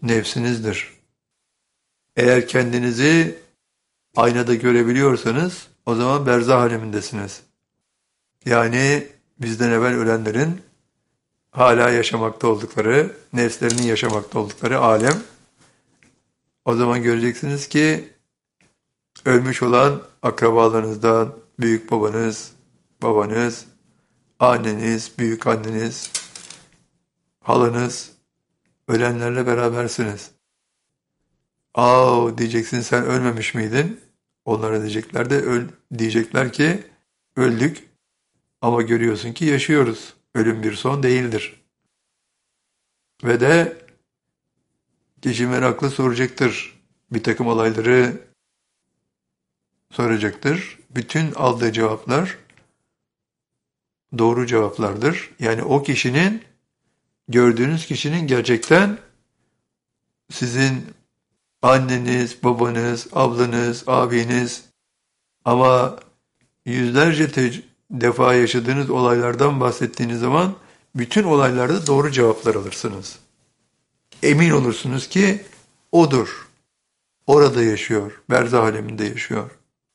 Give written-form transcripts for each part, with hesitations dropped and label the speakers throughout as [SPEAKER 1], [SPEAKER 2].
[SPEAKER 1] nefsinizdir. Eğer kendinizi aynada görebiliyorsanız o zaman berzah alemindesiniz. Yani bizden evvel ölenlerin hala yaşamakta oldukları, nefslerinin yaşamakta oldukları alem. O zaman göreceksiniz ki ölmüş olan akrabalarınızdan büyük babanız, babanız, anneniz, büyük anneniz, halanız, ölenlerle berabersiniz. Diyeceksin, sen ölmemiş miydin? Onlara diyecekler ki öldük ama görüyorsun ki yaşıyoruz. Ölüm bir son değildir. Ve de kişi meraklı soracaktır. Bir takım olayları soracaktır. Bütün aldığı cevaplar doğru cevaplardır. Yani o kişinin, gördüğünüz kişinin gerçekten sizin anneniz, babanız, ablanız, abiniz ama yüzlerce defa yaşadığınız olaylardan bahsettiğiniz zaman bütün olaylarda doğru cevaplar alırsınız. Emin olursunuz ki odur. Orada yaşıyor. Berzah aleminde yaşıyor.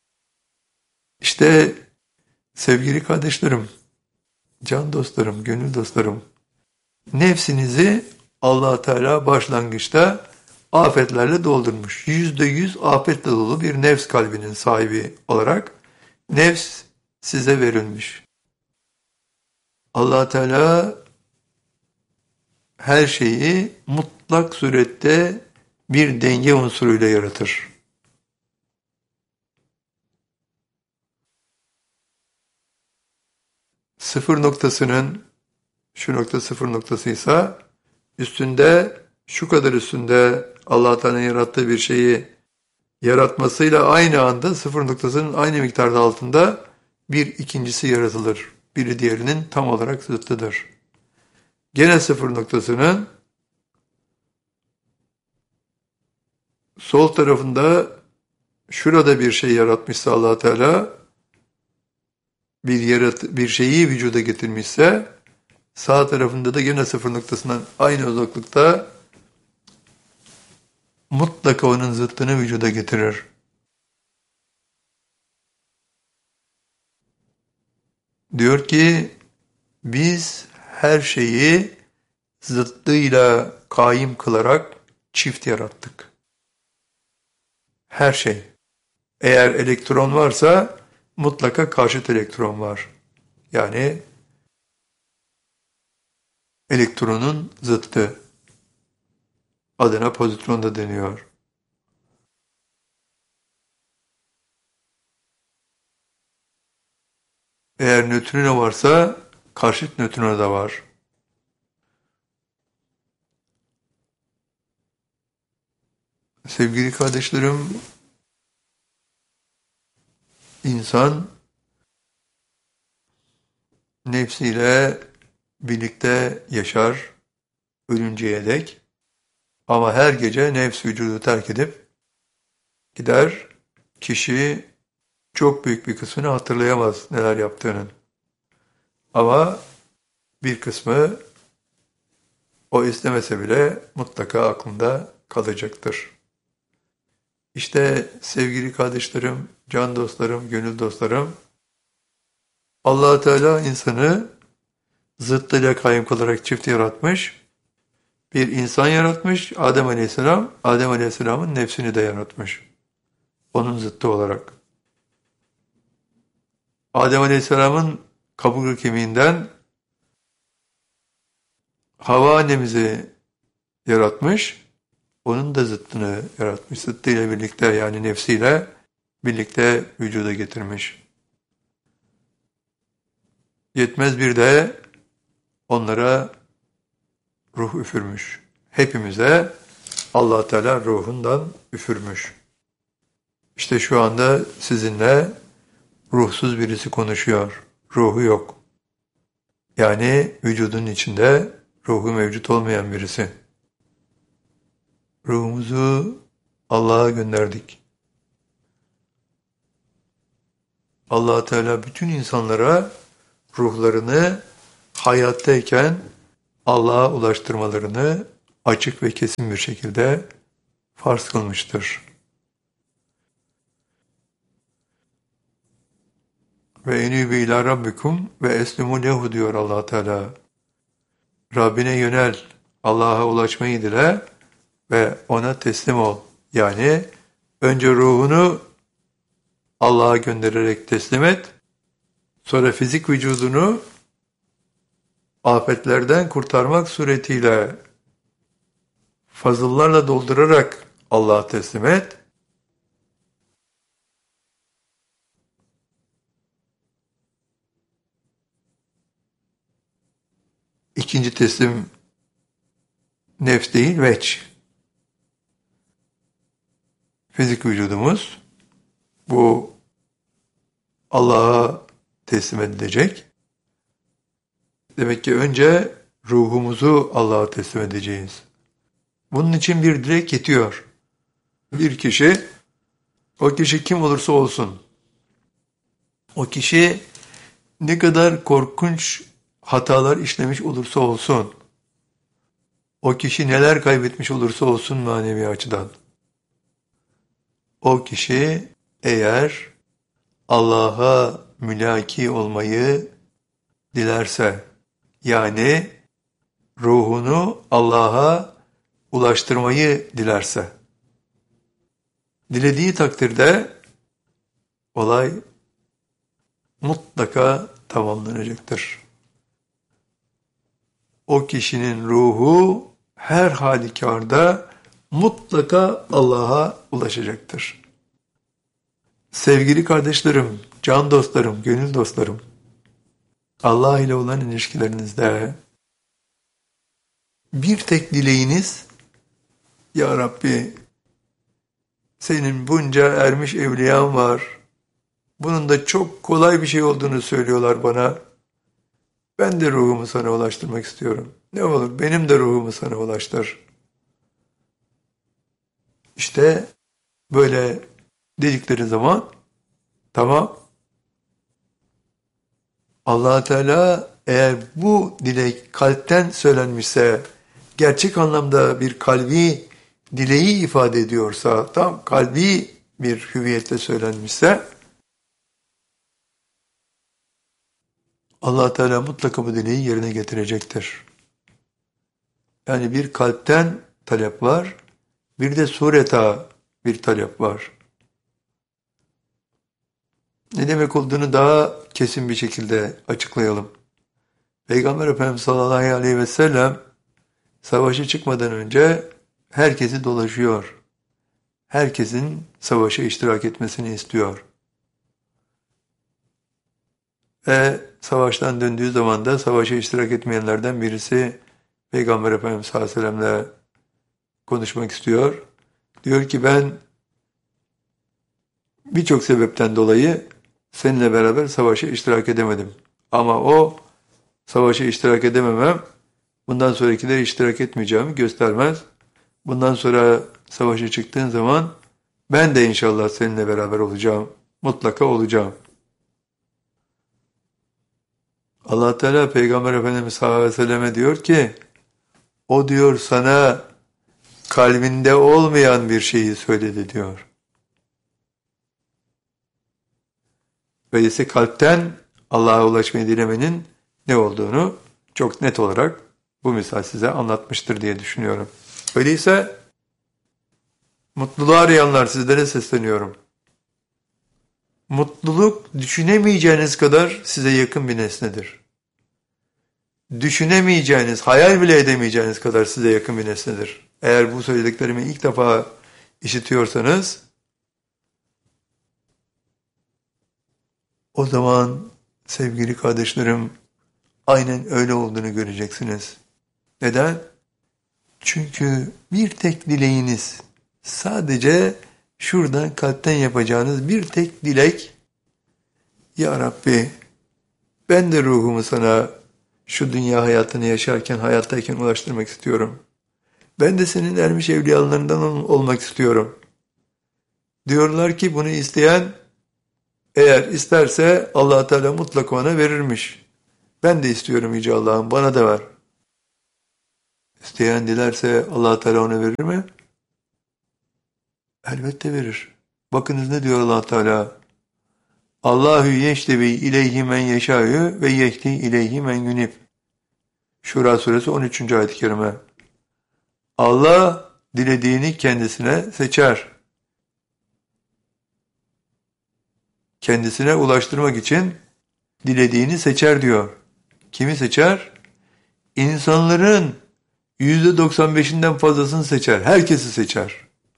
[SPEAKER 1] İşte sevgili kardeşlerim, can dostlarım, gönül dostlarım, nefsinizi Allah Teala başlangıçta afetlerle doldurmuş. %100 afetle dolu bir nefs kalbinin sahibi olarak nefs size verilmiş. Allah Teala her şeyi mutlak surette bir denge unsuruyla yaratır. Sıfır noktasının şu nokta sıfır noktasıysa üstünde, şu kadar üstünde Allah Teala'nın yarattığı bir şeyi yaratmasıyla aynı anda sıfır noktasının aynı miktarda altında bir ikincisi yaratılır. Biri diğerinin tam olarak zıttıdır. Gene sıfır noktasının sol tarafında şurada bir şey yaratmışsa Allah Teala bir şeyi vücuda getirmişse sağ tarafında da gene sıfır noktasından aynı uzaklıkta mutlaka onun zıttını vücuda getirir. Diyor ki biz her şeyi zıttıyla kaim kılarak çift yarattık. Her şey. Eğer elektron varsa mutlaka karşıt elektron var. Yani elektronun zıttı. Adına pozitron da deniyor. Eğer nötrino varsa karşıt nötrino da var. Sevgili kardeşlerim, insan nefsiyle birlikte yaşar ölünceye dek. Ama her gece nefs vücudu terk edip gider, kişi çok büyük bir kısmını hatırlayamaz neler yaptığının. Ama bir kısmı o istemese bile mutlaka aklında kalacaktır. İşte sevgili kardeşlerim, can dostlarım, gönül dostlarım, Allah Teala insanı zıttıyla kayyum kılarak çift yaratmış. Bir insan yaratmış, Adem Aleyhisselam, Adem Aleyhisselam'ın nefsini de yaratmış. Onun zıttı olarak. Adem Aleyhisselam'ın kaburga kemiğinden Havva annemizi yaratmış, onun da zıttını yaratmış. Zıttıyla birlikte yani nefsiyle birlikte vücuda getirmiş. Yetmez bir de onlara ruh üfürmüş. Hepimize Allah Teala ruhundan üfürmüş. İşte şu anda sizinle ruhsuz birisi konuşuyor. Ruhu yok. Yani vücudun içinde ruhu mevcut olmayan birisi. Ruhumuzu Allah'a gönderdik. Allah Teala bütün insanlara ruhlarını hayattayken Allah'a ulaştırmalarını açık ve kesin bir şekilde farz kılmıştır. Ve enîbû ilâ rabbikum ve eslimû lehu diyor Allah Teala. Rabbine yönel, Allah'a ulaşmayı dile ve ona teslim ol. Yani önce ruhunu Allah'a göndererek teslim et, sonra fizik vücudunu afetlerden kurtarmak suretiyle fazıllarla doldurarak Allah'a teslim et. İkinci teslim nefs değil, veç. Fizik vücudumuz bu Allah'a teslim edilecek. Demek ki önce ruhumuzu Allah'a teslim edeceğiz. Bunun için bir dilek yetiyor. Bir kişi, o kişi kim olursa olsun, o kişi ne kadar korkunç hatalar işlemiş olursa olsun, o kişi neler kaybetmiş olursa olsun manevi açıdan, o kişi eğer Allah'a mülaki olmayı dilerse, yani ruhunu Allah'a ulaştırmayı dilerse, dilediği takdirde olay mutlaka tamamlanacaktır. O kişinin ruhu her halükarda mutlaka Allah'a ulaşacaktır. Sevgili kardeşlerim, can dostlarım, gönül dostlarım, Allah ile olan ilişkilerinizde bir tek dileğiniz, Ya Rabbi, senin bunca ermiş evliyan var, bunun da çok kolay bir şey olduğunu söylüyorlar bana. Ben de ruhumu sana ulaştırmak istiyorum. Ne olur benim de ruhumu sana ulaştır. İşte böyle dedikleri zaman tamam. Allah Teala eğer bu dilek kalpten söylenmişse, gerçek anlamda bir kalbi dileği ifade ediyorsa, tam kalbi bir hüviyetle söylenmişse, Allah Teala mutlaka bu dileği yerine getirecektir. Yani bir kalpten talep var, bir de sureta bir talep var. Ne demek olduğunu daha kesin bir şekilde açıklayalım. Peygamber Efendimiz sallallahu aleyhi ve sellem savaşa çıkmadan önce herkesi dolaşıyor. Herkesin savaşa iştirak etmesini istiyor. Ve savaştan döndüğü zaman da savaşa iştirak etmeyenlerden birisi Peygamber Efendimiz sallallahu aleyhi ve sellemle konuşmak istiyor. Diyor ki ben birçok sebepten dolayı seninle beraber savaşa iştirak edemedim. Ama o savaşa iştirak edememem bundan sonrakileri iştirak etmeyeceğimi göstermez. Bundan sonra savaşa çıktığın zaman ben de inşallah seninle beraber olacağım. Mutlaka olacağım. Allah Teala Peygamber Efendimiz sallallahu aleyhi ve selleme diyor ki o diyor sana kalbinde olmayan bir şeyi söyledi diyor. Öyleyse kalpten Allah'a ulaşmayı dilemenin ne olduğunu çok net olarak bu misal size anlatmıştır diye düşünüyorum. Öyleyse mutluluğu arayanlar sizlere sesleniyorum. Mutluluk düşünemeyeceğiniz kadar size yakın bir nesnedir. Düşünemeyeceğiniz, hayal bile edemeyeceğiniz kadar size yakın bir nesnedir. Eğer bu söylediklerimi ilk defa işitiyorsanız, o zaman sevgili kardeşlerim aynen öyle olduğunu göreceksiniz. Neden? Çünkü bir tek dileğiniz, sadece şuradan kalpten yapacağınız bir tek dilek, Ya Rabbi ben de ruhumu sana şu dünya hayatını yaşarken, hayattayken ulaştırmak istiyorum. Ben de senin ermiş evliyalarından olmak istiyorum. Diyorlar ki bunu isteyen eğer isterse Allah Teala mutlaka ona verirmiş. Ben de istiyorum Yüce Allah'ım bana da ver. İsteyen dilerse Allah Teala ona verir mi? Elbette verir. Bakınız ne diyor Allah Teala? Allahu yeştebi ileyhi men yeşâ'yu ve yehdi ileyhi men yunib. Şura suresi 13. ayet-i kerime. Allah dilediğini kendisine seçer. Kendisine ulaştırmak için dilediğini seçer diyor. Kimi seçer? İnsanların %95'inden fazlasını seçer. Herkesi seçer.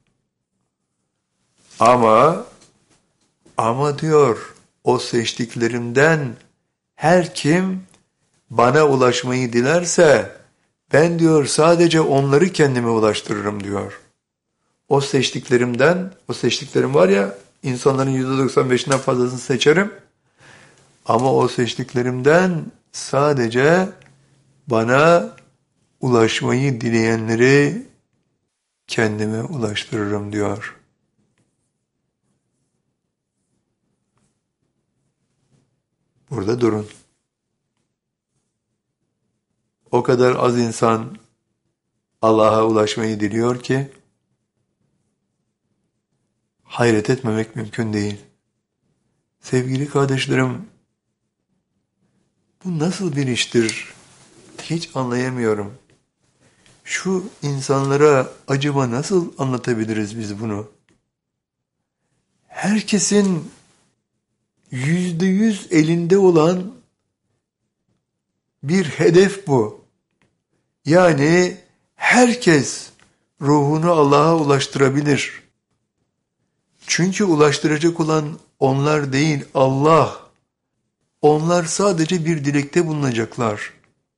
[SPEAKER 1] Ama diyor, o seçtiklerimden her kim bana ulaşmayı dilerse ben diyor sadece onları kendime ulaştırırım diyor. O seçtiklerim var ya, insanların %95'inden fazlasını seçerim. Ama o seçtiklerimden sadece bana ulaşmayı dileyenleri kendime ulaştırırım diyor. Burada durun. O kadar az insan Allah'a ulaşmayı diliyor ki hayret etmemek mümkün değil. Sevgili kardeşlerim, bu nasıl bir iştir? Hiç anlayamıyorum. Şu insanlara acaba nasıl anlatabiliriz biz bunu? Herkesin %100 elinde olan bir hedef bu. Yani herkes ruhunu Allah'a ulaştırabilir. Çünkü ulaştıracak olan onlar değil, Allah. Onlar sadece bir dilekte bulunacaklar.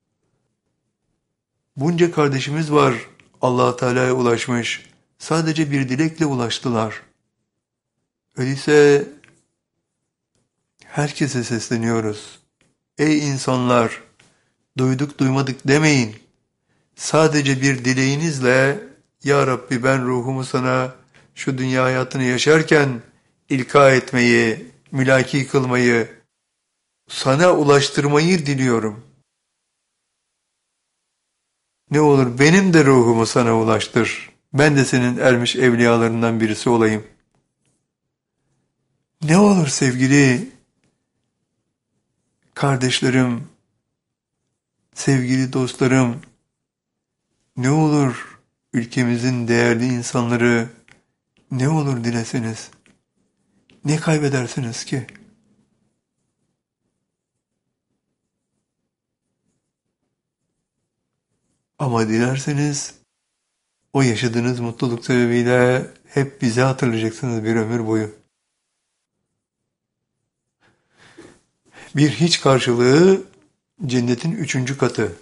[SPEAKER 1] Bunca kardeşimiz var Allah Teala'ya ulaşmış. Sadece bir dilekle ulaştılar. Öyleyse herkese sesleniyoruz. Ey insanlar, duyduk duymadık demeyin. Sadece bir dileğinizle, Ya Rabbi ben ruhumu sana şu dünya hayatını yaşarken ilka etmeyi, mülaki kılmayı, sana ulaştırmayı diliyorum. Ne olur benim de ruhumu sana ulaştır. Ben de senin ermiş evliyalarından birisi olayım. Ne olur sevgili kardeşlerim, sevgili dostlarım, ne olur ülkemizin değerli insanları, ne olur dileseniz, ne kaybedersiniz ki? Ama dilerseniz, o yaşadığınız mutluluk sebebiyle hep bizi hatırlayacaksınız bir ömür boyu. Bir hiç karşılığı cennetin 3. katı.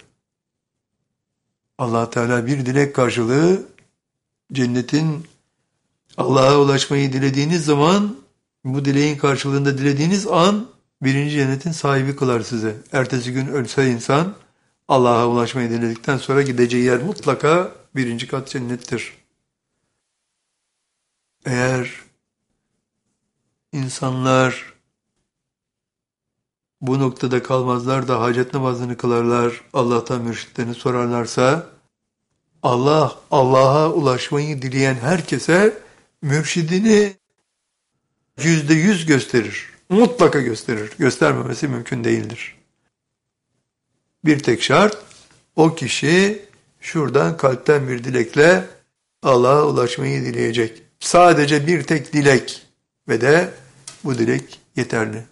[SPEAKER 1] Allah Teala bir dilek karşılığı cennetin Allah'a ulaşmayı dilediğiniz zaman bu dileğin karşılığında dilediğiniz an 1. cennetin sahibi kılar size. Ertesi gün ölse insan Allah'a ulaşmayı diledikten sonra gideceği yer mutlaka 1. kat cennettir. Eğer insanlar bu noktada kalmazlar da hacet namazını kılarlar, Allah'tan mürşitlerini sorarlarsa, Allah, Allah'a ulaşmayı dileyen herkese mürşidini %100 gösterir. Mutlaka gösterir. Göstermemesi mümkün değildir. Bir tek şart, o kişi şuradan kalpten bir dilekle Allah'a ulaşmayı dileyecek. Sadece bir tek dilek ve de bu dilek yeterli.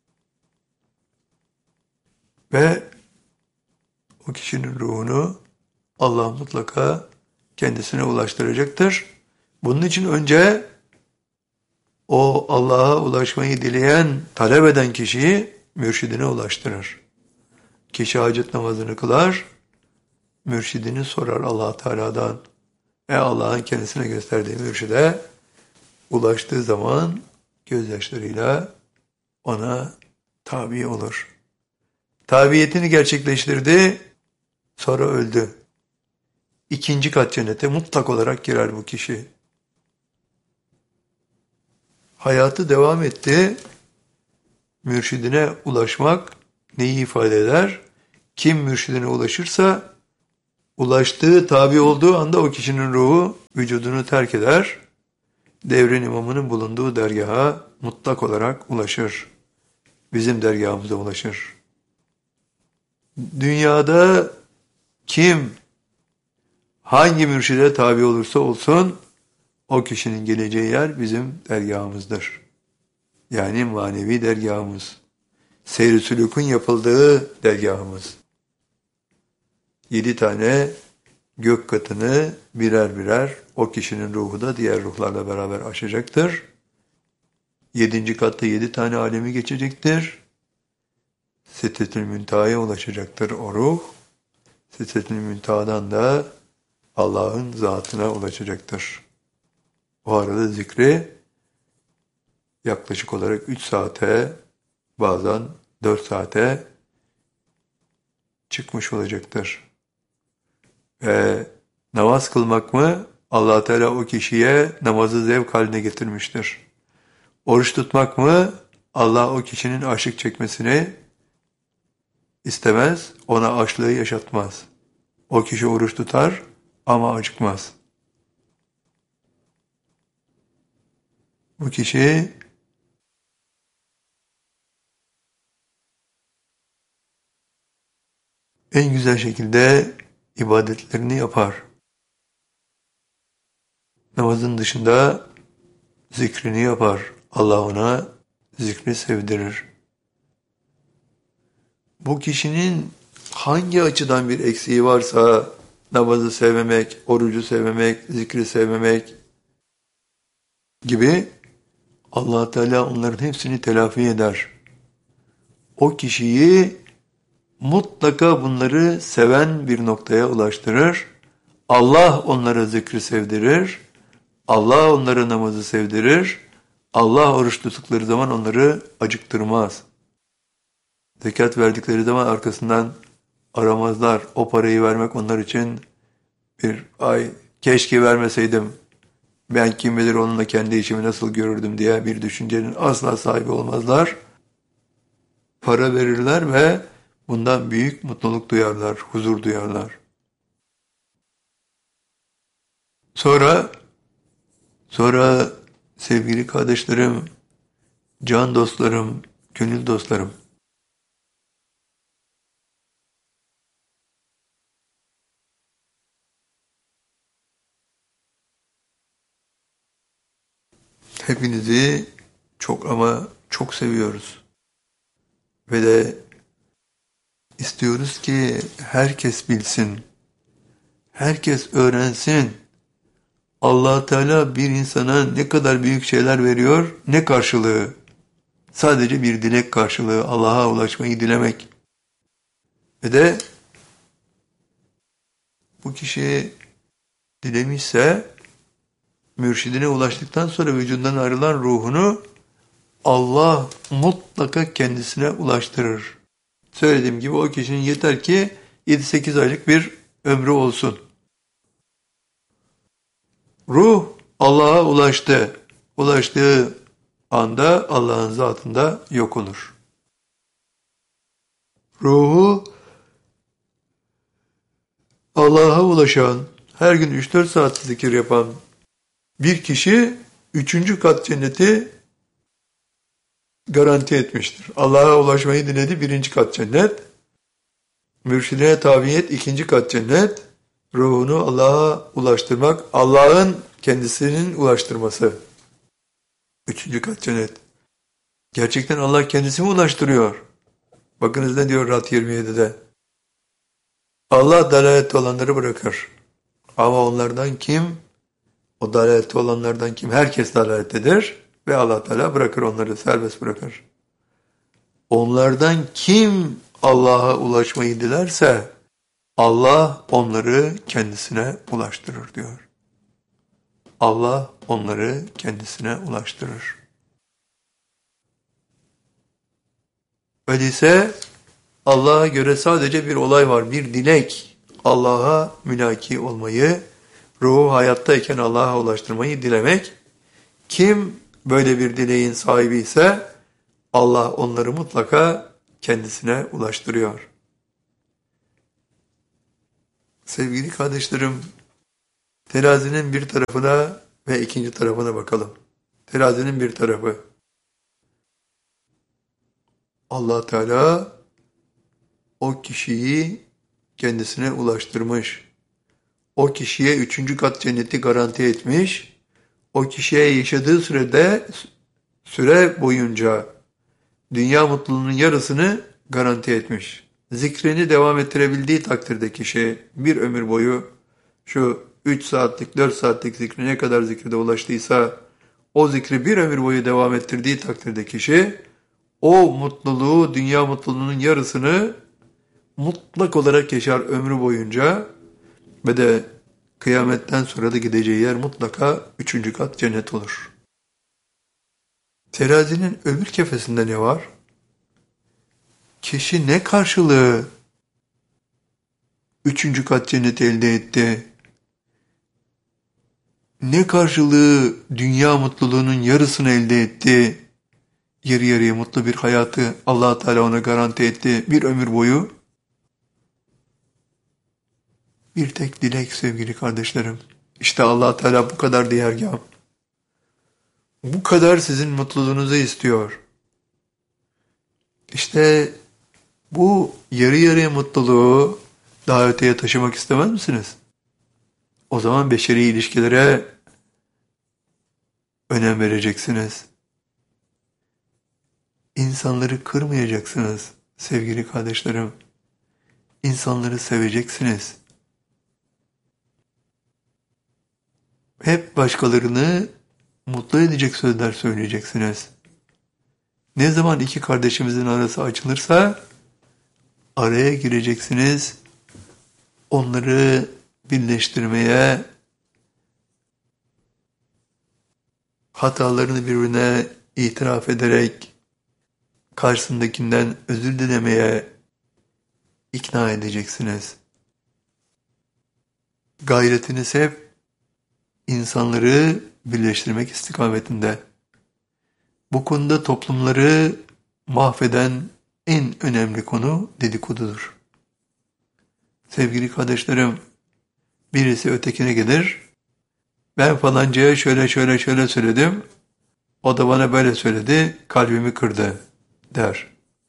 [SPEAKER 1] Ve o kişinin ruhunu Allah mutlaka kendisine ulaştıracaktır. Bunun için önce o Allah'a ulaşmayı dileyen, talep eden kişiyi mürşidine ulaştırır. Kişi hacet namazını kılar, mürşidini sorar Allah Teala'dan. Allah'ın kendisine gösterdiği mürşide ulaştığı zaman gözyaşlarıyla ona tabi olur. Tabiyetini gerçekleştirdi, sonra öldü. 2. kat cennete mutlak olarak girer bu kişi. Hayatı devam etti. Mürşidine ulaşmak neyi ifade eder? Kim mürşidine ulaşırsa ulaştığı, tabi olduğu anda o kişinin ruhu vücudunu terk eder. Devrin imamının bulunduğu dergaha mutlak olarak ulaşır. Bizim dergahımıza ulaşır. Dünyada kim hangi mürşide tabi olursa olsun o kişinin geleceği yer bizim dergahımızdır. Yani manevi dergahımız. Seyr-i sülûkün yapıldığı dergahımız. 7 tane gök katını birer birer o kişinin ruhu da diğer ruhlarla beraber aşacaktır. 7. katta 7 tane alemi geçecektir. Sidretül Münteha'ya ulaşacaktır o ruh. Sidretül Münteha'dan da Allah'ın zatına ulaşacaktır. O arada zikri yaklaşık olarak 3 saate, bazen 4 saate çıkmış olacaktır. Ve namaz kılmak mı? Allah Teala o kişiye namazı zevk haline getirmiştir. Oruç tutmak mı? Allah o kişinin açlık çekmesini istemez, ona açlığı yaşatmaz. O kişi oruç tutar ama acıkmaz. Bu kişi en güzel şekilde ibadetlerini yapar. Namazın dışında zikrini yapar. Allah ona zikri sevdirir. Bu kişinin hangi açıdan bir eksiği varsa namazı sevmemek, orucu sevmemek, zikri sevmemek gibi Allah Teala onların hepsini telafi eder. O kişiyi mutlaka bunları seven bir noktaya ulaştırır. Allah onlara zikri sevdirir. Allah onlara namazı sevdirir. Allah oruç tuttukları zaman onları acıktırmaz. Zekat verdikleri zaman arkasından aramazlar. O parayı vermek onlar için bir ay keşke vermeseydim. Ben kim bilir onunla kendi işimi nasıl görürdüm diye bir düşüncenin asla sahibi olmazlar. Para verirler ve bundan büyük mutluluk duyarlar, huzur duyarlar. Sonra sevgili kardeşlerim, can dostlarım, gönül dostlarım, hepinizi çok ama çok seviyoruz. Ve de istiyoruz ki herkes bilsin, herkes öğrensin. Allah Teala bir insana ne kadar büyük şeyler veriyor, ne karşılığı? Sadece bir dilek karşılığı, Allah'a ulaşmayı dilemek. Ve de bu kişi dilemişse, mürşidine ulaştıktan sonra vücudundan ayrılan ruhunu Allah mutlaka kendisine ulaştırır. Söylediğim gibi o kişinin yeter ki 7-8 aylık bir ömrü olsun. Ruh Allah'a ulaştı. Ulaştığı anda Allah'ın zatında yok olur. Ruhu Allah'a ulaşan, her gün 3-4 saat zikir yapan bir kişi 3. kat cenneti garanti etmiştir. Allah'a ulaşmayı diledi 1. kat cennet. Mürşidine tabiyet 2. kat cennet. Ruhunu Allah'a ulaştırmak, Allah'ın kendisinin ulaştırması. 3. kat cennet. Gerçekten Allah kendisi mi ulaştırıyor? Bakınız ne diyor Rad 27'de. Allah dalalette olanları bırakır. Ama onlardan kim? O dalalette olanlardan kim? Herkes dalalettedir. Ve Allah Teala bırakır onları, serbest bırakır. Onlardan kim Allah'a ulaşmayı dilerse Allah onları kendisine ulaştırır diyor. Allah onları kendisine ulaştırır. Öyleyse Allah'a göre sadece bir olay var, bir dilek. Allah'a mülaki olmayı, ruhu hayattayken Allah'a ulaştırmayı dilemek. Kim böyle bir dileğin sahibi ise Allah onları mutlaka kendisine ulaştırıyor. Sevgili kardeşlerim, terazinin bir tarafına ve ikinci tarafına bakalım. Terazinin bir tarafı. Allah Teala o kişiyi kendisine ulaştırmış. O kişiye üçüncü kat cenneti garanti etmiş. O kişiye yaşadığı süre boyunca dünya mutluluğunun yarısını garanti etmiş. Zikrini devam ettirebildiği takdirde kişi bir ömür boyu şu 3 saatlik 4 saatlik zikri ne kadar zikride ulaştıysa o zikri bir ömür boyu devam ettirdiği takdirde kişi o mutluluğu, dünya mutluluğunun yarısını mutlak olarak yaşar ömrü boyunca ve de kıyametten sonra da gideceği yer mutlaka üçüncü kat cennet olur. Terazinin öbür kefesinde ne var? Kişi ne karşılığı üçüncü kat cenneti elde etti? Ne karşılığı dünya mutluluğunun yarısını elde etti? Yarı yarıya mutlu bir hayatı Allah Teala ona garanti etti bir ömür boyu. Bir tek dilek sevgili kardeşlerim. İşte Allah Teala bu kadar değergâh. Bu kadar sizin mutluluğunuzu istiyor. İşte bu yarı yarıya mutluluğu daha öteye taşımak istemez misiniz? O zaman beşeri ilişkilere önem vereceksiniz. İnsanları kırmayacaksınız sevgili kardeşlerim. İnsanları seveceksiniz. Hep başkalarını mutlu edecek sözler söyleyeceksiniz. Ne zaman iki kardeşimizin arası açılırsa araya gireceksiniz. Onları birleştirmeye, hatalarını birbirine itiraf ederek karşısındakinden özür dilemeye ikna edeceksiniz. Gayretiniz hep insanları birleştirmek istikametinde. Bu konuda toplumları mahveden en önemli konu dedikodudur. Sevgili kardeşlerim, birisi ötekine gelir, ben falancaya şöyle söyledim, o da bana böyle söyledi, kalbimi kırdı der.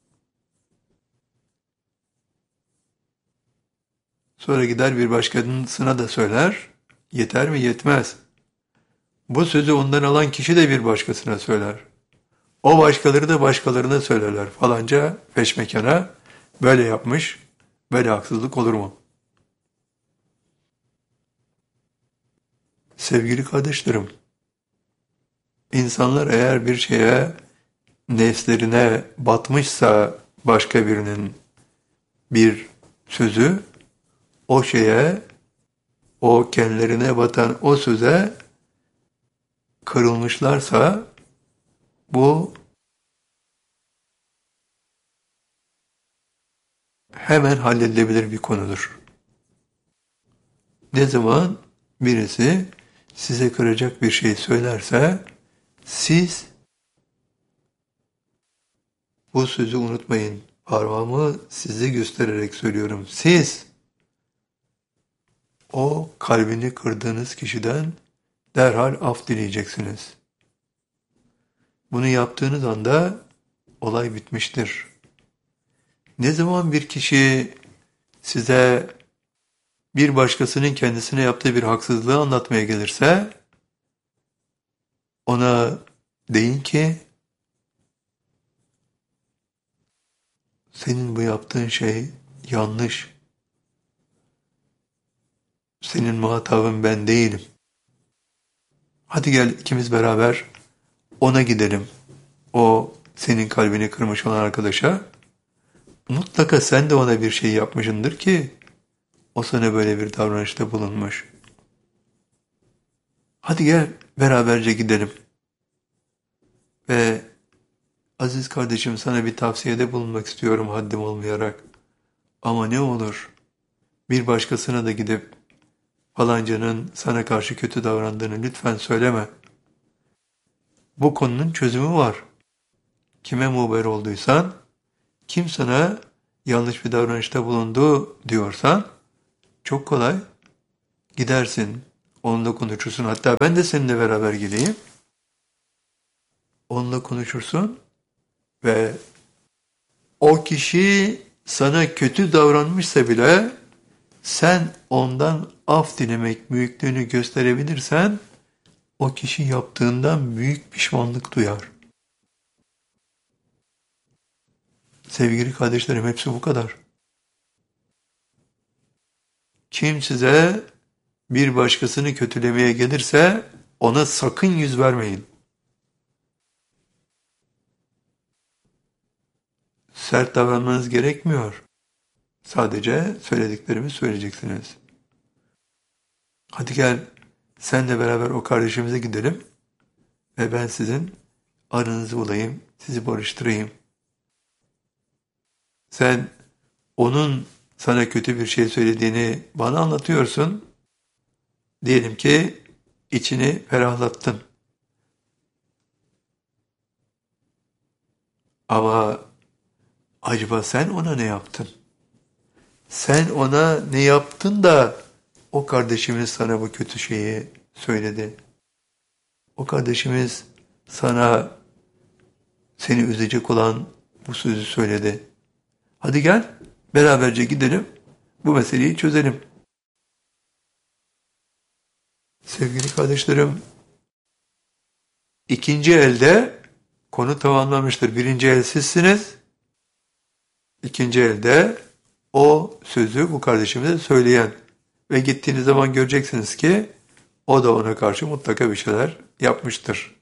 [SPEAKER 1] Sonra gider bir başkasına da söyler, yeter mi? Yetmez. Bu sözü ondan alan kişi de bir başkasına söyler. O başkaları da başkalarına söylerler. Falanca peşmekana böyle yapmış, böyle haksızlık olur mu? Sevgili kardeşlerim, insanlar eğer bir şeye nefslerine batmışsa başka birinin bir sözü, o şeye, o kendilerine batan o söze kırılmışlarsa bu hemen halledilebilir bir konudur. Ne zaman birisi size kıracak bir şey söylerse siz bu sözü unutmayın. Parmağımı size göstererek söylüyorum. Siz o kalbini kırdığınız kişiden derhal af dileyeceksiniz. Bunu yaptığınız anda olay bitmiştir. Ne zaman bir kişi size bir başkasının kendisine yaptığı bir haksızlığı anlatmaya gelirse ona deyin ki senin bu yaptığın şey yanlış. Senin muhatabın ben değilim. Hadi gel ikimiz beraber ona gidelim. O senin kalbini kırmış olan arkadaşa. Mutlaka sen de ona bir şey yapmışsındır ki o sana böyle bir davranışta bulunmuş. Hadi gel beraberce gidelim. Ve aziz kardeşim sana bir tavsiyede bulunmak istiyorum haddim olmayarak. Ama ne olur bir başkasına da gidip falancanın sana karşı kötü davrandığını lütfen söyleme. Bu konunun çözümü var. Kime muhber olduysan, kim sana yanlış bir davranışta bulundu diyorsan, Çok kolay. Gidersin, onunla konuşursun. Hatta ben de seninle beraber gideyim. Onunla konuşursun ve o kişi sana kötü davranmışsa bile sen ondan af dilemek büyüklüğünü gösterebilirsen o kişi yaptığından büyük pişmanlık duyar. Sevgili kardeşlerim, hepsi bu kadar. Kim size bir başkasını kötülemeye gelirse ona sakın yüz vermeyin. Sert davranmanız gerekmiyor. Sadece söylediklerimi söyleyeceksiniz. Hadi gel, senle beraber o kardeşimize gidelim ve ben sizin aranızı bulayım, sizi barıştırayım. Sen onun sana kötü bir şey söylediğini bana anlatıyorsun. Diyelim ki içini ferahlattın. Ama acaba sen ona ne yaptın? Sen ona ne yaptın da o kardeşimiz sana bu kötü şeyi söyledi? O kardeşimiz sana seni üzecek olan bu sözü söyledi. Hadi gel, beraberce gidelim, bu meseleyi çözelim. Sevgili kardeşlerim, ikinci elde konu tamamlanmıştır. Birinci el sizsiniz. İkinci elde o sözü bu kardeşimize söyleyen ve gittiğiniz zaman göreceksiniz ki o da ona karşı mutlaka bir şeyler yapmıştır.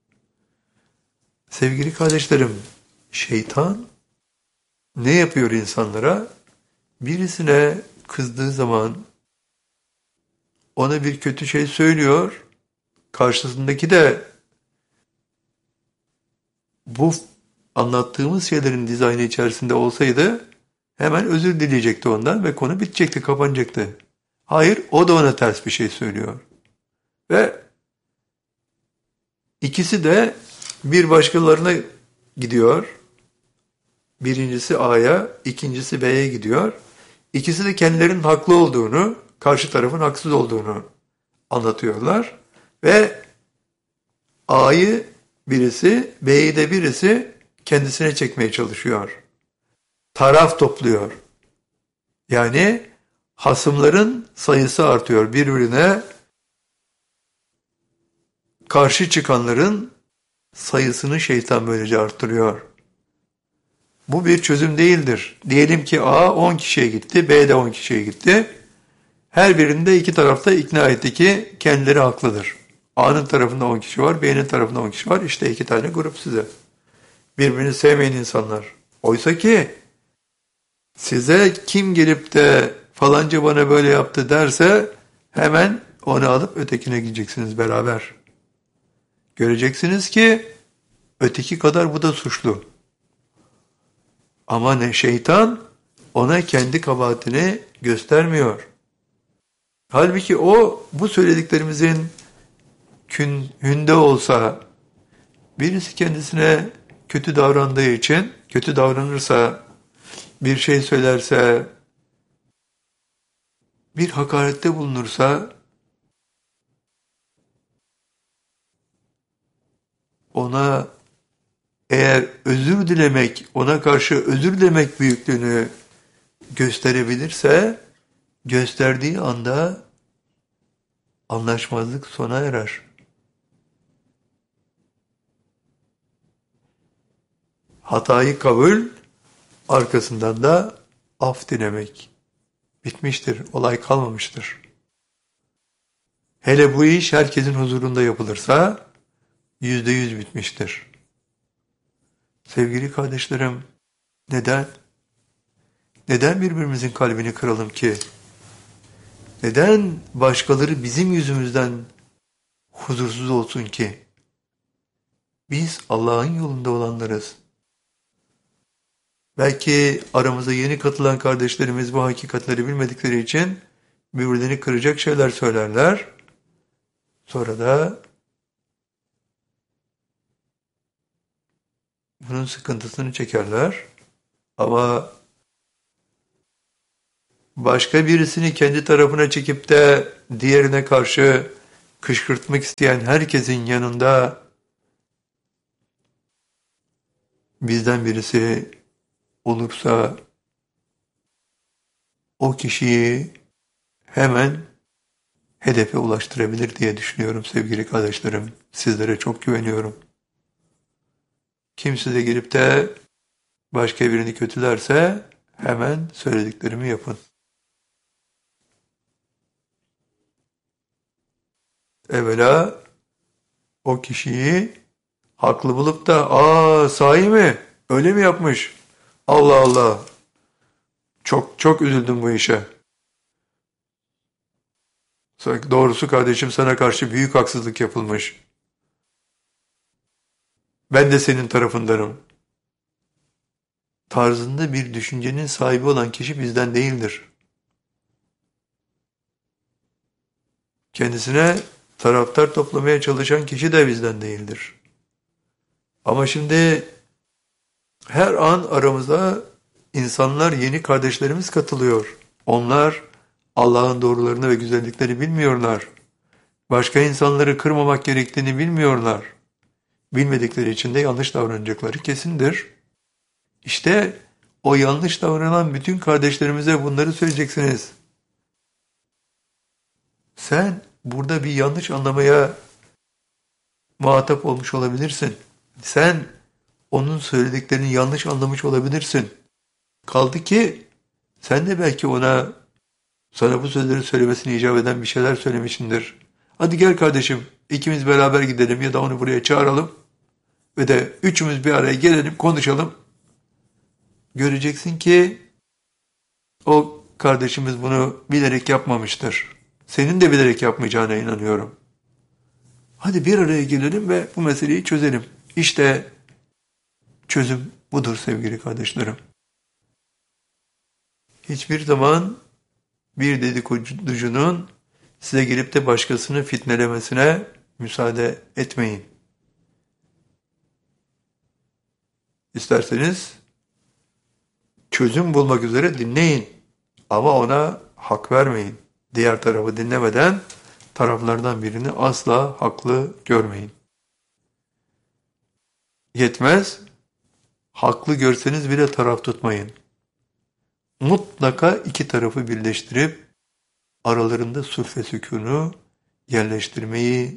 [SPEAKER 1] Sevgili kardeşlerim, şeytan ne yapıyor insanlara? Birisine kızdığı zaman ona bir kötü şey söylüyor, karşısındaki de bu anlattığımız şeylerin dizaynı içerisinde olsaydı hemen özür dileyecekti ondan ve konu bitecekti, kapanacaktı. Hayır, o da ona ters bir şey söylüyor. Ve ikisi de bir başkalarına gidiyor. Birincisi A'ya, ikincisi B'ye gidiyor. İkisi de kendilerinin haklı olduğunu, karşı tarafın haksız olduğunu anlatıyorlar. Ve A'yı birisi, B'yi de birisi kendisine çekmeye çalışıyor. Taraf topluyor. Yani hasımların sayısı artıyor. Birbirine karşı çıkanların sayısını şeytan böylece arttırıyor. Bu bir çözüm değildir. Diyelim ki A 10 kişiye gitti, B de 10 kişiye gitti. Her birinde iki tarafta ikna etti ki kendileri haklıdır. A'nın tarafında 10 kişi var, B'nin tarafında 10 kişi var. İşte iki tane grup size. Birbirini sevmeyen insanlar. Oysa ki size kim gelip de falanca bana böyle yaptı derse hemen onu alıp ötekine gideceksiniz beraber. Göreceksiniz ki öteki kadar bu da suçlu. Ama ne şeytan ona kendi kabahatini göstermiyor. Halbuki o bu söylediklerimizin hünde olsa, birisi kendisine kötü davrandığı için, kötü davranırsa, bir şey söylerse, bir hakarette bulunursa, ona eğer özür dilemek, ona karşı özür dilemek büyüklüğünü gösterebilirse, gösterdiği anda anlaşmazlık sona erer. Hatayı kabul, arkasından da af dilemek. Bitmiştir, olay kalmamıştır. Hele bu iş herkesin huzurunda yapılırsa %100 bitmiştir. Sevgili kardeşlerim, neden? Neden birbirimizin kalbini kıralım ki? Neden başkaları bizim yüzümüzden huzursuz olsun ki? Biz Allah'ın yolunda olanlarız. Belki aramıza yeni katılan kardeşlerimiz bu hakikatleri bilmedikleri için birbirlerini kıracak şeyler söylerler. Sonra da bunun sıkıntısını çekerler. Ama başka birisini kendi tarafına çekip de diğerine karşı kışkırtmak isteyen herkesin yanında bizden birisi olursa o kişiyi hemen hedefe ulaştırabilir diye düşünüyorum sevgili kardeşlerim. Sizlere çok güveniyorum. Kim size gelip de başka birini kötülerse hemen söylediklerimi yapın. Evvela o kişiyi haklı bulup da sahi mi? Öyle mi yapmış? Allah Allah. Çok çok üzüldüm bu işe. Doğrusu kardeşim sana karşı büyük haksızlık yapılmış. Ben de senin tarafındanım. Tarzında bir düşüncenin sahibi olan kişi bizden değildir. Kendisine taraftar toplamaya çalışan kişi de bizden değildir. Ama şimdi her an aramıza insanlar, yeni kardeşlerimiz katılıyor. Onlar Allah'ın doğrularını ve güzellikleri bilmiyorlar. Başka insanları kırmamak gerektiğini bilmiyorlar. Bilmedikleri için de yanlış davranacakları kesindir. İşte o yanlış davranan bütün kardeşlerimize bunları söyleyeceksiniz. Sen burada bir yanlış anlamaya muhatap olmuş olabilirsin. Sen onun söylediklerini yanlış anlamış olabilirsin. Kaldı ki sen de belki sana bu sözleri söylemesini icap eden bir şeyler söylemişsindir. Hadi gel kardeşim, ikimiz beraber gidelim ya da onu buraya çağıralım ve de üçümüz bir araya gelelim, konuşalım. Göreceksin ki o kardeşimiz bunu bilerek yapmamıştır. Senin de bilerek yapmayacağına inanıyorum. Hadi bir araya gelelim ve bu meseleyi çözelim. İşte çözüm budur sevgili kardeşlerim. Hiçbir zaman bir dedikoducunun size gelip de başkasını fitnelemesine müsaade etmeyin. İsterseniz çözüm bulmak üzere dinleyin ama ona hak vermeyin. Diğer tarafı dinlemeden taraflardan birini asla haklı görmeyin. Yetmez, haklı görseniz bile taraf tutmayın. Mutlaka iki tarafı birleştirip aralarında sulh ve sükûnu yerleştirmeyi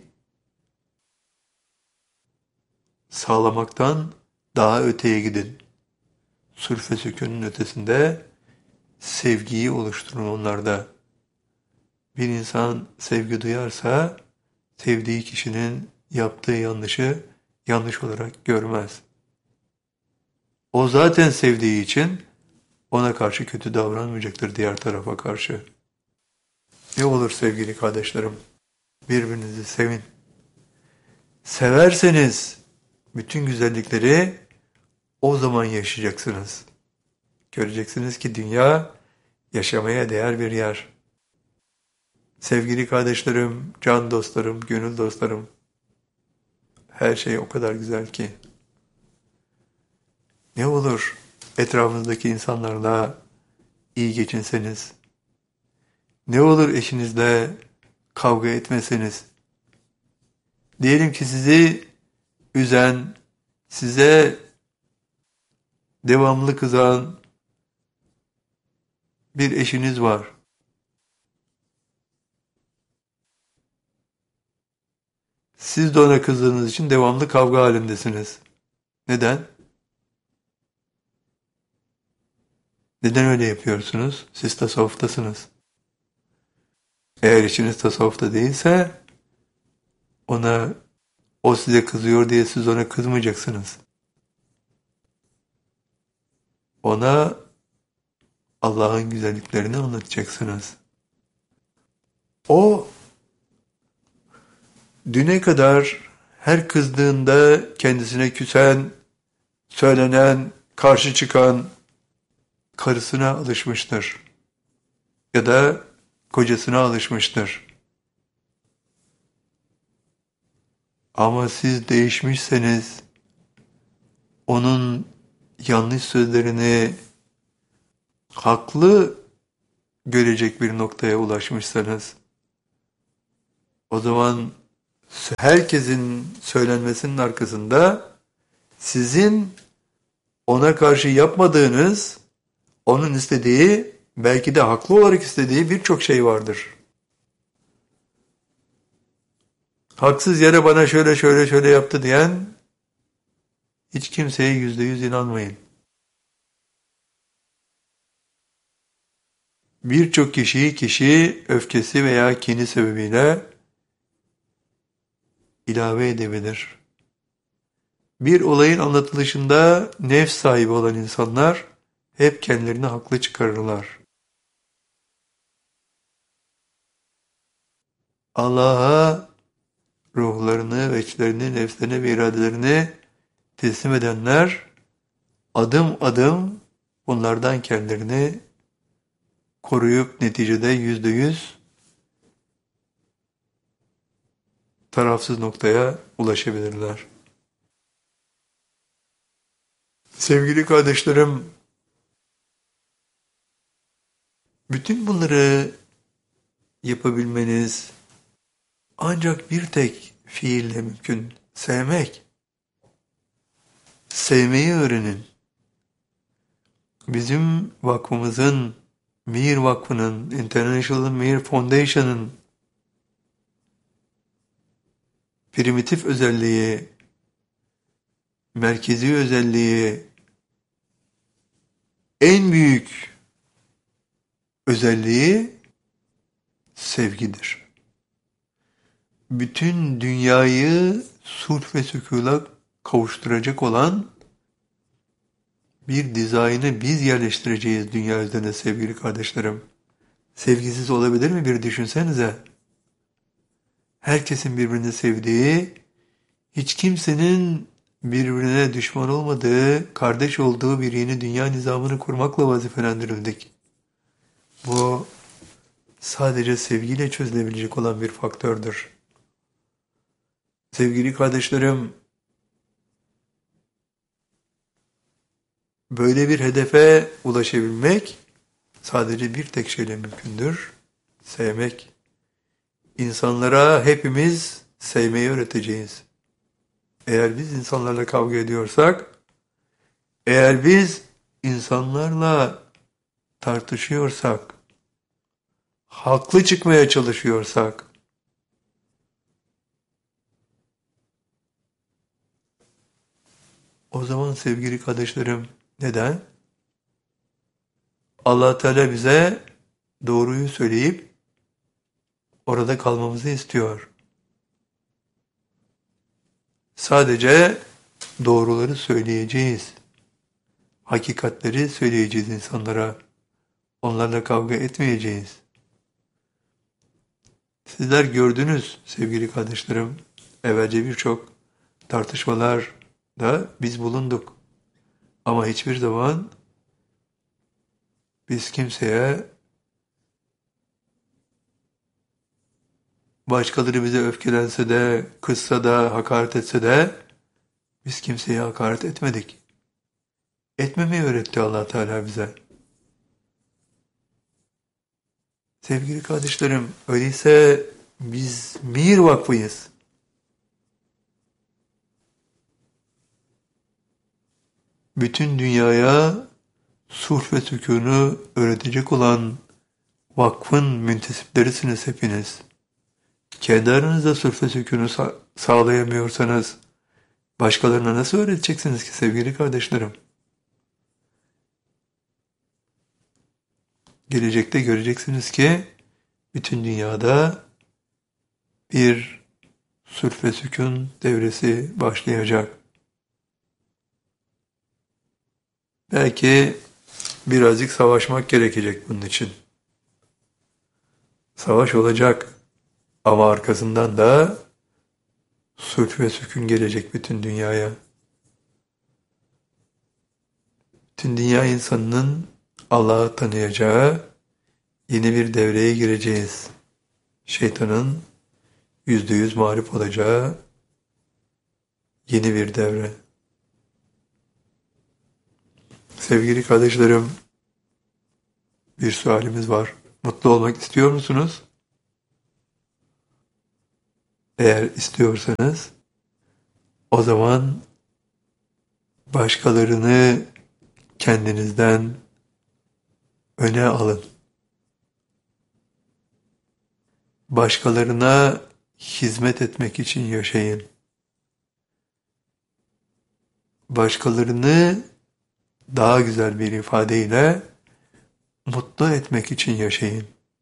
[SPEAKER 1] sağlamaktan daha öteye gidin. Sulh ve sükûnun ötesinde sevgiyi oluşturun onlarda. Bir insan sevgi duyarsa sevdiği kişinin yaptığı yanlışı yanlış olarak görmez. O zaten sevdiği için ona karşı kötü davranmayacaktır diğer tarafa karşı. Ne olur sevgili kardeşlerim, birbirinizi sevin. Severseniz bütün güzellikleri o zaman yaşayacaksınız. Göreceksiniz ki dünya yaşamaya değer bir yer. Sevgili kardeşlerim, can dostlarım, gönül dostlarım, her şey o kadar güzel ki. Ne olur etrafınızdaki insanlarla iyi geçinseniz, ne olur eşinizle kavga etmeseniz, diyelim ki sizi üzen, size devamlı kızan bir eşiniz var. Siz de ona kızdığınız için devamlı kavga halindesiniz. Neden? Neden öyle yapıyorsunuz? Siz tasavvuftasınız. Eğer işiniz tasavvufta değilse o size kızıyor diye siz ona kızmayacaksınız. Ona Allah'ın güzelliklerini anlatacaksınız. O düne kadar her kızdığında kendisine küsen, söylenen, karşı çıkan karısına alışmıştır. Ya da kocasına alışmıştır. Ama siz değişmişseniz, onun yanlış sözlerini haklı görecek bir noktaya ulaşmışsanız, o zaman herkesin söylenmesinin arkasında sizin ona karşı yapmadığınız, onun istediği, belki de haklı olarak istediği birçok şey vardır. Haksız yere bana şöyle şöyle şöyle yaptı diyen hiç kimseye %100 inanmayın. Birçok kişi öfkesi veya kini sebebiyle ilave edebilir. Bir olayın anlatılışında nefs sahibi olan insanlar hep kendilerini haklı çıkarırlar. Allah'a ruhlarını, veçlerini, nefslerini ve iradelerini teslim edenler adım adım bunlardan kendilerini koruyup neticede %100 tarafsız noktaya ulaşabilirler. Sevgili kardeşlerim, bütün bunları yapabilmeniz ancak bir tek fiille mümkün. Sevmek. Sevmeyi öğrenin. Bizim vakfımızın, Mir Vakfı'nın, International Mir Foundation'ın primitif özelliği, merkezi özelliği, en büyük özelliği sevgidir. Bütün dünyayı sulh ve sükûna kavuşturacak olan bir dizaynı biz yerleştireceğiz dünya üzerine sevgili kardeşlerim. Sevgisiz olabilir mi bir düşünsenize. Herkesin birbirini sevdiği, hiç kimsenin birbirine düşman olmadığı, kardeş olduğu bir yeni dünya nizamını kurmakla vazifelendirildik. Bu sadece sevgiyle çözülebilecek olan bir faktördür. Sevgili kardeşlerim, böyle bir hedefe ulaşabilmek sadece bir tek şeyle mümkündür. Sevmek. İnsanlara hepimiz sevmeyi öğreteceğiz. Eğer biz insanlarla kavga ediyorsak, eğer biz insanlarla tartışıyorsak, haklı çıkmaya çalışıyorsak, o zaman sevgili kardeşlerim, neden? Allah Teala bize doğruyu söyleyip orada kalmamızı istiyor. Sadece doğruları söyleyeceğiz. Hakikatleri söyleyeceğiz insanlara. Onlarla kavga etmeyeceğiz. Sizler gördünüz sevgili kardeşlerim. Evvelce birçok tartışmalarda biz bulunduk. Ama hiçbir zaman biz kimseye başkaları bize öfkelense de, kızsa da, hakaret etse de biz kimseye hakaret etmedik. Etmemeyi öğretti Allah Teala bize. Sevgili kardeşlerim, öyleyse biz Mir Vakfı'yız. Bütün dünyaya sulh ve sükûnu öğretecek olan vakfın müntesiplerisiniz hepiniz. Kendi aranızda sulh ve sükûnu sağlayamıyorsanız başkalarına nasıl öğreteceksiniz ki sevgili kardeşlerim? Gelecekte göreceksiniz ki bütün dünyada bir sulh ve sükûn devresi başlayacak. Belki birazcık savaşmak gerekecek bunun için. Savaş olacak ama arkasından da sulh ve sükûn gelecek bütün dünyaya. Bütün dünya insanının Allah'ı tanıyacağı yeni bir devreye gireceğiz. Şeytanın %100 mağlup olacağı yeni bir devre. Sevgili kardeşlerim, bir sualimiz var Mutlu olmak istiyor musunuz? Eğer istiyorsanız o zaman başkalarını kendinizden öne alın. Başkalarına hizmet etmek için yaşayın. Başkalarını daha güzel bir ifadeyle mutlu etmek için yaşayın.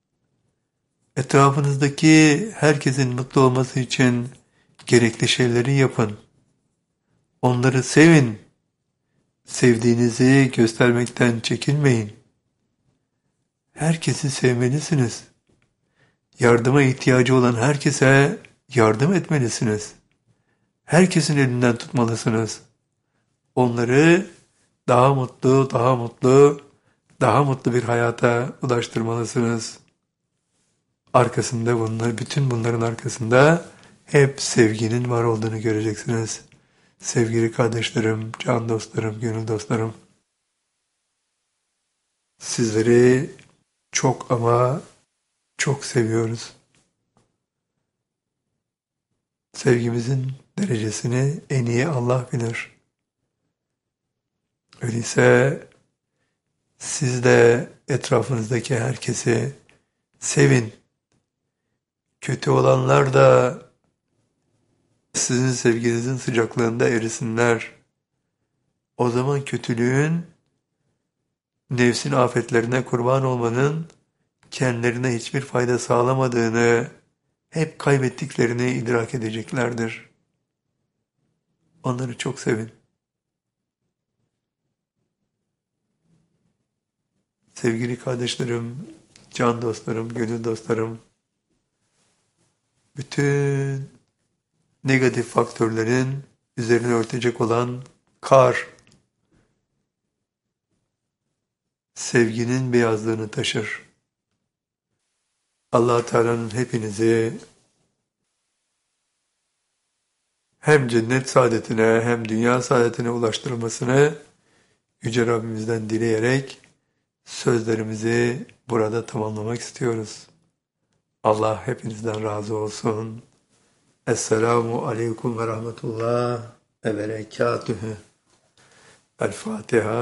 [SPEAKER 1] Etrafınızdaki herkesin mutlu olması için gerekli şeyleri yapın. Onları sevin. Sevdiğinizi göstermekten çekinmeyin. Herkesi sevmelisiniz. Yardıma ihtiyacı olan herkese yardım etmelisiniz. Herkesin elinden tutmalısınız. Onları daha mutlu, daha mutlu, daha mutlu bir hayata ulaştırmalısınız. Arkasında bütün bunların arkasında hep sevginin var olduğunu göreceksiniz. Sevgili kardeşlerim, can dostlarım, gönül dostlarım. Sizleri çok ama çok seviyoruz. Sevgimizin derecesini en iyi Allah bilir. Öyleyse siz de etrafınızdaki herkesi sevin. Kötü olanlar da sizin sevginizin sıcaklığında erisinler. O zaman kötülüğün, nefsin afetlerine kurban olmanın kendilerine hiçbir fayda sağlamadığını, hep kaybettiklerini idrak edeceklerdir. Onları çok sevin. Sevgili kardeşlerim, can dostlarım, gönül dostlarım, bütün negatif faktörlerin üzerine örtecek olan kar, sevginin beyazlığını taşır. Allah Teala'nın hepinizi hem cennet saadetine hem dünya saadetine ulaştırılmasını Yüce Rabbimizden dileyerek sözlerimizi burada tamamlamak istiyoruz. Allah hepinizden razı olsun. Esselamu aleyküm ve rahmetullah ve berekatühü. El Fatiha.